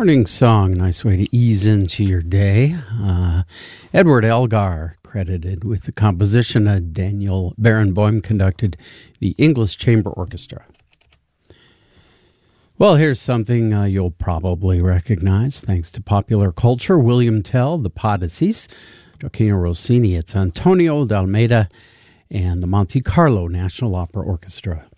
Morning song, nice way to ease into your day. Edward Elgar, credited with the composition. Daniel Barenboim conducted the English Chamber Orchestra. Well, here's something you'll probably recognize thanks to popular culture. William Tell, the Podices, Gioacchino Rossini, it's Antonio D'Almeida, and the Monte Carlo National Opera Orchestra.